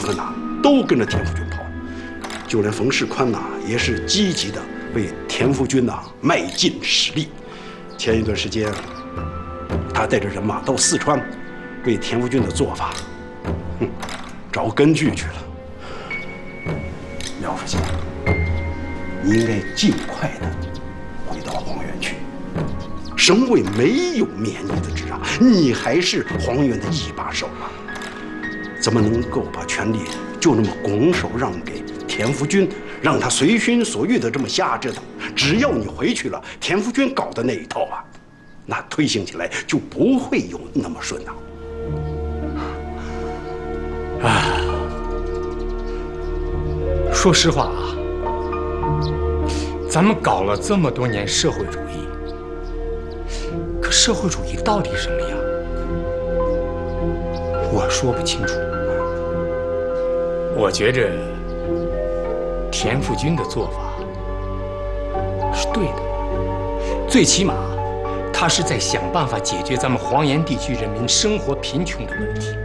坤呐，都跟着田福军跑，就连冯世宽呐，也是积极的为田福军呐卖尽实力。前一段时间，他带着人马到四川，为田福军的做法，找根据去了。苗书记，你应该尽快的回到黄原去。省委没有免你的职啊，你还是黄原的一把手啊，怎么能够把权力就那么拱手让给田福军，让他随心所欲的这么瞎折腾？只要你回去了，田福军搞的那一套啊，那推行起来就不会有那么顺呐。 啊，说实话啊，咱们搞了这么多年社会主义，可社会主义到底什么样？我说不清楚。我觉着田福军的做法是对的，最起码他是在想办法解决咱们黄岩地区人民生活贫穷的问题，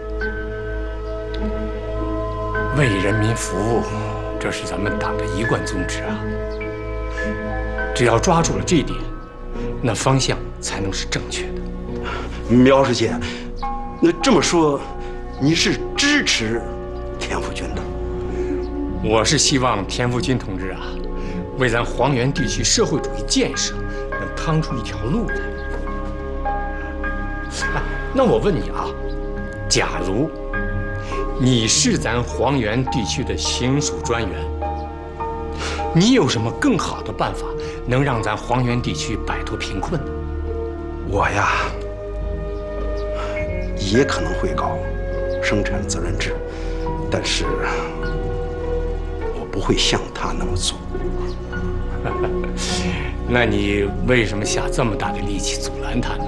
为人民服务，这是咱们党的一贯宗旨啊。只要抓住了这一点，那方向才能是正确的。 苗书记，那这么说，你是支持田福军的？ 我是希望田福军同志啊，为咱黄原地区社会主义建设能趟出一条路来。那我问你啊，假如你是咱黄原地区的行署专员，你有什么更好的办法能让咱黄原地区摆脱贫困呢？ 我呀，也可能会搞生产责任制，但是我不会像他那么做。 那你为什么下这么大的力气阻拦他呢？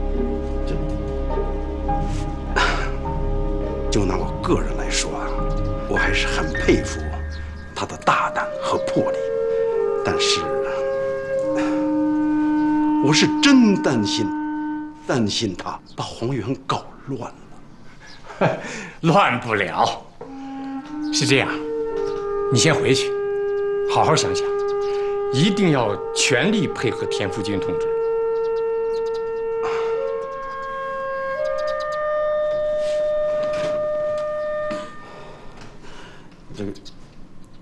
就拿我个人来说啊，我还是很佩服他的大胆和魄力，但是我是真担心他把黄原搞乱了。 乱不了。是这样，你先回去，好好想想，一定要全力配合田福军同志，